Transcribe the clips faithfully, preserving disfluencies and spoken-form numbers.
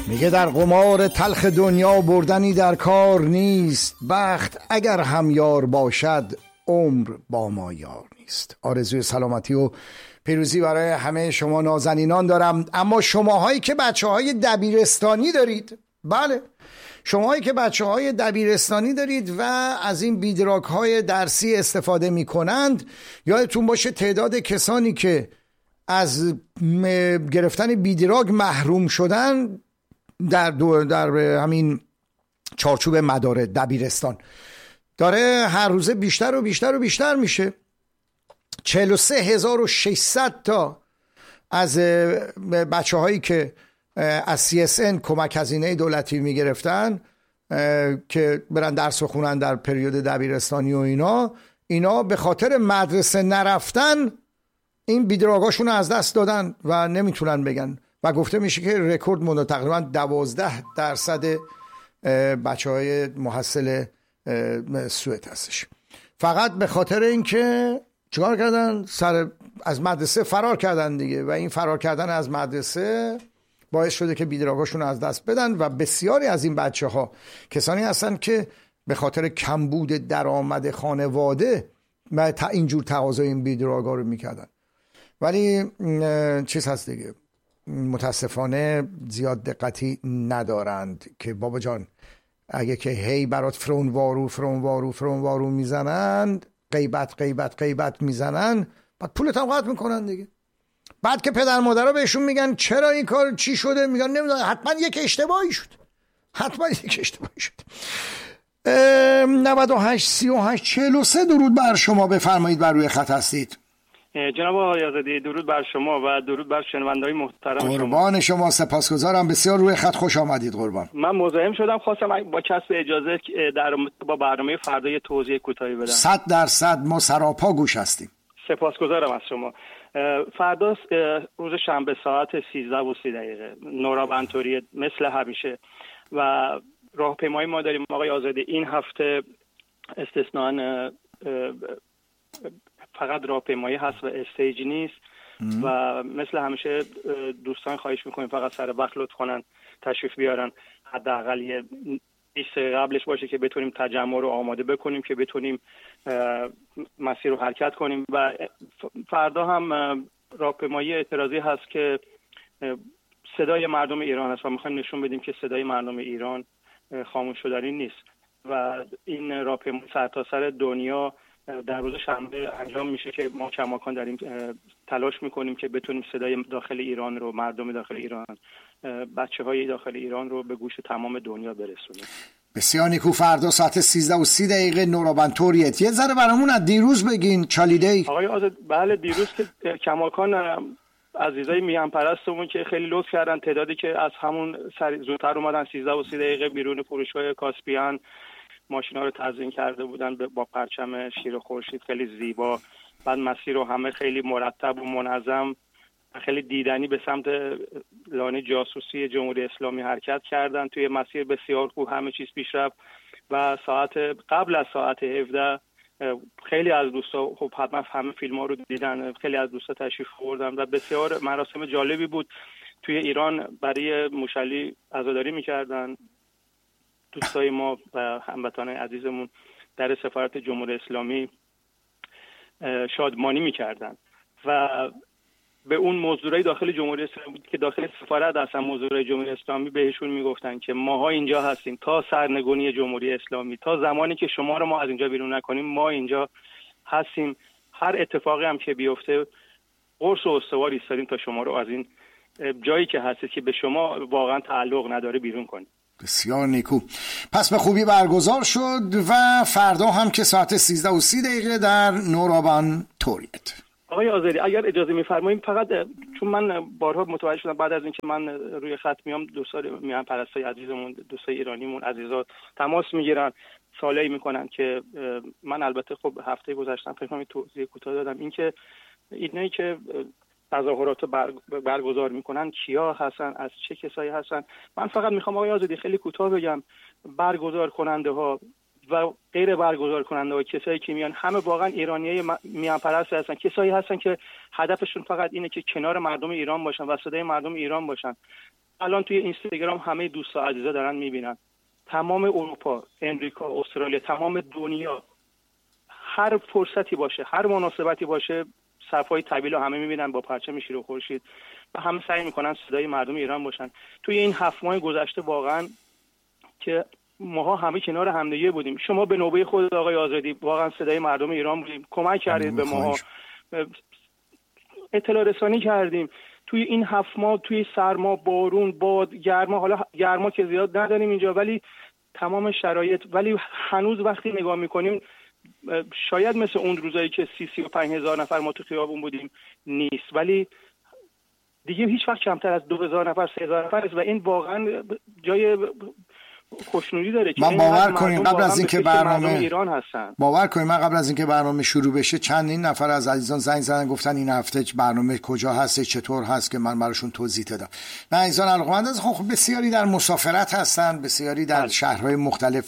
میگه در قمار تلخ دنیا بردنی در کار نیست، بخت اگر هم یار باشد عمر با ما یار نیست. آرزوی سلامتی و پیروزی برای همه شما نازنینان دارم. اما شماهایی که بچه های دبیرستانی دارید، بله شماهایی که بچه های دبیرستانی دارید و از این بیدراگ های درسی استفاده می کنند، یادتون باشه تعداد کسانی که از گرفتن بیدراگ محروم شدن در, در همین چارچوب مدارس دبیرستان داره هر روزه بیشتر و بیشتر و بیشتر میشه. چهل و سه هزار و ششصد تا از بچه هایی که از سی اس ان کمک هزینه دولتی میگرفتن که برن درس بخونن در پریود دبیرستانی و اینا اینا به خاطر مدرسه نرفتن این بیدراگاشون از دست دادن و نمیتونن بگن و گفته میشه که رکورد مونده تقریبا دوازده درصد بچه های محصل سوئد هستش، فقط به خاطر اینکه چیکار کردن؟ سر از مدرسه فرار کردن دیگه و این فرار کردن از مدرسه باعث شده که بیدراگاشون از دست بدن و بسیاری از این بچه ها کسانی هستن که به خاطر کمبود درآمد خانواده و تا اینجور تقاضای این بیدراگا رو میکردن. ولی چیز هست دیگه، متاسفانه زیاد دقتی ندارند که بابا جان اگه که هی برات فرون وارو فرون وارو فرون وارو میزنند، غیبت غیبت غیبت میزنن، بعد پولت هم قطع میکنن دیگه. بعد که پدر مادرها بهشون میگن چرا این کار چی شده، میگن نمیدونم، حتما یک اشتباهی شد، حتما یک اشتباهی شد. نود و هشت سی و هشت چهل و سه درود بر شما، بفرمایید بر روی خط هستید. جناب آقای آزادی درود بر شما و درود بر شنونده‌های محترم. قربان شما، سپاسگزارم، بسیار روی خط خوش آمدید قربان. من مزاحم شدم، خواستم با کسب اجازه در با برنامه فردا یه توضیح کوتاهی بدم. صد درصد ما سراپا گوش هستیم. سپاسگزارم از شما. فردا روز شنبه ساعت سیزده و سی دقیقه نورا بنتوری مثل همیشه و راهپیمایی ما داریم آقای آزادی. این هفته استثناء فقط راهپیمایی هست و استیج نیست ام. و مثل همیشه دوستان خواهش میکنیم فقط سر وقت لطف کنن تشریف بیارن، حداقل یه بیست دقیقه قبلش باشه که بتونیم تجمع رو آماده بکنیم که بتونیم مسیر رو حرکت کنیم. و فردا هم راهپیمایی اعتراضی هست که صدای مردم ایران هست و میخوایم نشون بدیم که صدای مردم ایران خاموش شدنی نیست و این راهپیمایی سرتاسر دنیا در روز شنبه انجام میشه که ما کماکان داریم تلاش میکنیم که بتونیم صدای داخل ایران رو، مردم داخل ایران، بچه های داخل ایران رو به گوش تمام دنیا برسونیم. بسیار نیکو. فردا ساعت سیزده و سی دقیقه نورا بنتوریت. یه ذره برامون از دیروز بگین چالیدی. آقای آزاد، بله دیروز که کماکان عزیزای میهن پرستمون که خیلی لطف کردن، تعدادی که از همون زودتر اومدن سیزده و سی دقیقه بیرون فروشگاه کاسپیان ماشینا رو تزیین کرده بودن با پرچم شیر و خورشید خیلی زیبا. بعد مسیر رو همه خیلی مرتب و منظم، خیلی دیدنی به سمت لانه جاسوسی جمهوری اسلامی حرکت کردن. توی مسیر بسیار خوب همه چیز پیش رفت و ساعت قبل از ساعت هفده خیلی از دوستا، خب حتما همه فیلم ها رو دیدن، خیلی از دوستا تشریف آوردن و بسیار مراسم جالبی بود. توی ایران برای موشلی عزاداری میکردن دوستای ما و هموطنان عزیزمون در سفارت جمهوری اسلامی شادمانی میکردن و به اون مزدورای داخل جمهوری اسلامی که داخل سفارت هستن، مزدورای جمهوری اسلامی، بهشون میگفتن که ماها اینجا هستیم تا سرنگونی جمهوری اسلامی، تا زمانی که شما رو ما از اینجا بیرون نکنیم ما اینجا هستیم. هر اتفاقی هم که بیفته قرص و استوار ایستادیم تا شما رو از این جایی که هستید که به شما واقعا تعلق نداره بیرون کنیم. بسیار نیکو. پس به خوبی برگزار شد و فردا هم که ساعت سیزده و سی دقیقه در نورا بنتوریت. آقای آذری اگر اجازه می‌فرمایید، فقط چون من بارها متوجه شدم بعد از اینکه من روی خط میام دوستان میان پرستای عزیزمون، دوستای ایرانیمون عزیزات تماس میگیرن، سوالی میکنن که من البته خب هفته گذشته فکر کنم توضیح کوتاه دادم اینکه اینایی که تظاهرات برگزار میکنن کیا هستن، از چه کسایی هستن. من فقط میخوام آقای آزادی خیلی کوتاه بگم برگزار کننده ها و غیر برگزار کننده ها، کسایی که میان همه واقعا ایرانیای میان پرست هستن، کسایی هستن که هدفشون فقط اینه که کنار مردم ایران باشن و صدای مردم ایران باشن. الان توی اینستاگرام همه دوستا عزیزا دارن میبینن، تمام اروپا، امریکا، استرالیا، تمام دنیا، هر فرصتی باشه، هر مناسبتی باشه، صفای طویل رو همه میبینن با پرچم شیر و خورشید و همه سعی میکنن صدای مردم ایران باشن. توی این هفت ماه گذشته واقعا که ماها همه کنار همدیگه بودیم، شما به نوبه خود آقای آزادی واقعا صدای مردم ایران بودیم، کمک کردید به ماها، اطلاع رسانی کردیم. توی این هفت ماه توی سرما، بارون، باد، گرما، حالا گرما که زیاد نداریم اینجا ولی تمام شرایط، ولی هنوز وقتی نگاه میکنیم شاید مثل اون روزایی که سی سی و پنج هزار نفر ما تو خیابون بودیم نیست، ولی دیگه هیچ وقت کمتر از دو هزار نفر، سه هزار نفر است و این واقعا جای خوشنودی داره که من باور کنین قبل از اینکه برنامه ایران هستن باور کنین من قبل از اینکه برنامه شروع بشه چندین نفر از عزیزان زنگ زدن گفتن این هفته برنامه کجا هست، چطور هست که من براشون توضیح دادم. نه عزیزان علاقه‌مند از خب بسیاری در مسافرت هستن، بسیاری در شهرهای مختلف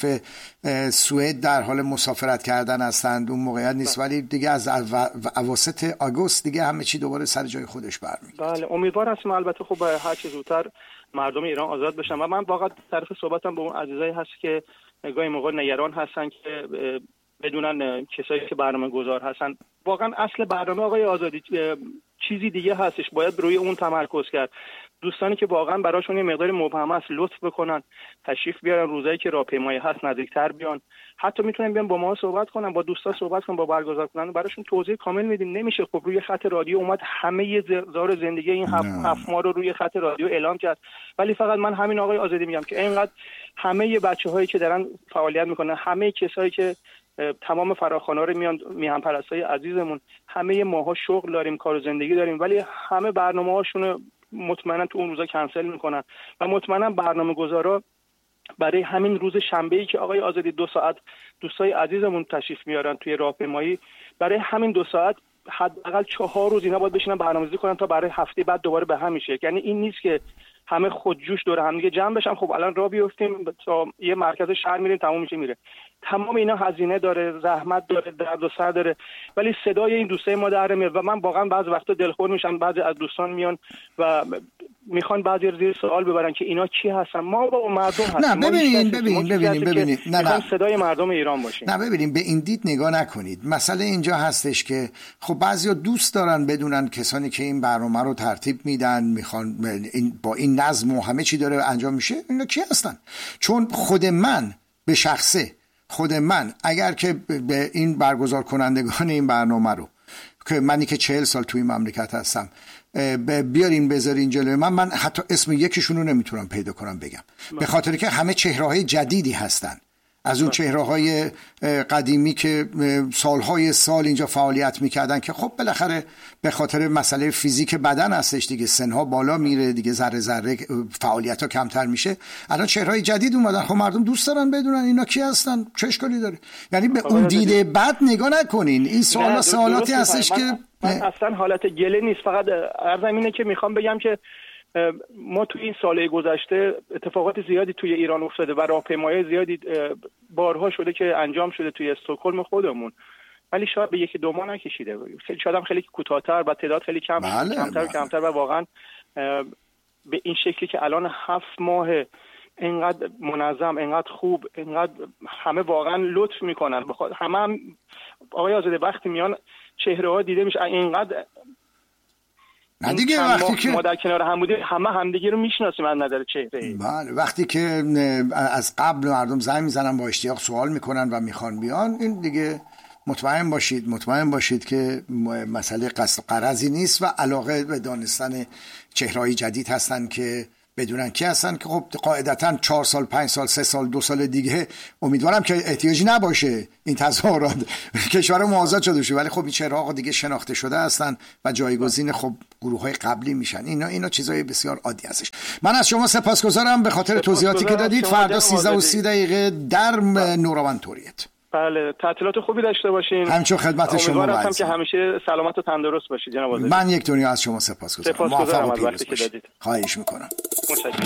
سوئد در حال مسافرت کردن هستند، اون موقعیت نیست ولی دیگه از اواسط آگوست دیگه همه چی دوباره سر جای خودش برمیگرده. بله امیدوار هستم البته خب هر چه زودتر مردم ایران آزاد بشن و من واقعا طرف صحبتم به اون عزیزایی هست که گاهی موقع نگران هستن که بدونن کسایی که برنامه گذار هستن. واقعا اصل برنامه آقای آزادی چیزی دیگه هستش، باید روی اون تمرکز کرد. دوستانی که واقعا براشون یه مقدار مبهم است لطف بکنن تشریف بیارن، روزایی که راهپیمایی هست نزدیکتر بیان، حتی میتونن بیان با ما صحبت کنن، با دوستا صحبت کنن، با برگزار کنن، براشون توضیح کامل میدیم. نمیشه خب روی خط رادیو اومد همه زار زندگی این هفت, هفت ماه رو روی خط رادیو اعلام کرد، ولی فقط من همین آقای آزادی میگم که اینقدر همه بچه‌هایی که دارن فعالیت میکنن، همه کسایی که تمام فراخوانا رو میان، میهن پرستای عزیزمون، همه ماها شغل داریم، کار و زندگی داریم، ولی همه برنامه‌هاشون مطمئنا تو اون روزا کنسل میکنن و مطمئنا برنامه‌گذارا برای همین روز شنبه‌ای که آقای آزادی دو ساعت دوستای عزیزمون تشریف میارن توی راهپیمایی، برای همین دو ساعت حداقل چهار روز اینا باید بشینن برنامه‌ریزی کنن تا برای هفته بعد دوباره به هم میشه. یعنی این نیست که همه خودجوش دور هم دیگه جمع بشن خب الان راه بیفتیم تا یه مرکز شهر میریم تموم میشه میره. تمام اینا هزینه داره، زحمت داره، درد و سر داره، ولی صدای این دوستای ما در میاد و من واقعا بعضی وقتا دلخور میشم. بعضی از دوستان میان و میخوان بعضی زیر سوال ببرن که اینا کی هستن. ما با مردم هستیم. نه ببینید ببینید ببینید ببینید نه نه صدای مردم ایران باشیم. نه ببینید به این دید نگاه نکنید. مسئله اینجا هستش که خب بعضیا دوست دارن بدونن کسانی که این برنامه رو ترتیب میدن میخوان این با این نظم و همه چی داره انجام میشه اینا کی هستن. چون خود من به شخصه خود من اگر که به این برگزار کنندگان این برنامه رو که منی که چهل سال توی مملکت هستم بیارین بذارین جلوی من، من حتی اسم یکیشون رو نمیتونم پیدا کنم بگم، به خاطر که همه چهره‌های جدیدی هستن از اون چهره‌های قدیمی که سالهای سال اینجا فعالیت میکردن که خب بالاخره به خاطر مسئله فیزیک بدن هستش دیگه، سنها بالا میره دیگه، ذره ذره فعالیت ها کمتر میشه. الان چهره‌های جدید اومدن، خب مردم دوست دارن بدونن اینا کی هستن، چه اشکالی داره. یعنی به اون دیده بد نگاه نکنین. این سوالا سوالاتی هستش که من اصلا حالت گله نیست، فقط عرضم اینه که میخوام بگم که ما توی این ساله گذشته اتفاقات زیادی توی ایران افتاده و راهپیمایی زیادی بارها شده که انجام شده توی استکهلم خودمون، ولی شاید به یکی دو ماه نکشیده، خیلی شاید هم خیلی کوتاه‌تر و تعداد خیلی کم بله، کمتر و کمتر و واقعا به این شکلی که الان هفت ماه اینقدر منظم، اینقدر خوب، اینقدر همه واقعا لطف میکنن. همه هم آقای آزادی وقتی میان چهره ها دیده میشه اینقدر نه دیگه وقتی که ما در کنار هم بودیم همه همدیگه رو میشناسیم از نظر چهره. بله وقتی که از قبل مردم زنگ میزنن با اشتیاق سوال میکنن و میخوان بیان، این دیگه مطمئن باشید مطمئن باشید که مسئله قصد قرضی نیست و علاقه به دانستن چهره‌های جدید هستن که بدونن کی هستن که خب قاعدتاً چهار سال پنج سال سه سال دو سال دیگه امیدوارم که احتیاجی نباشه این تظاهرات کشور ما آزاد شده شه، ولی خب این چهره‌ها دیگه شناخته شده هستن و جایگزین خب گروه‌های قبلی میشن. اینا اینا چیزای بسیار عادی هستش. من از شما سپاسگزارم به خاطر توضیحاتی که دادید. فردا سیزده و سی دقیقه در نوراونتوریت. بله تعطیلات خوبی داشته باشین. همچنین خدمت شما امیدوارم که همیشه سلامت و تندرست باشید جناب آزادی. من یک دنیا از شما سپاسگزارم. سپاسگزارم از وقتی که دادید. خواهش میکنم. متشکرم.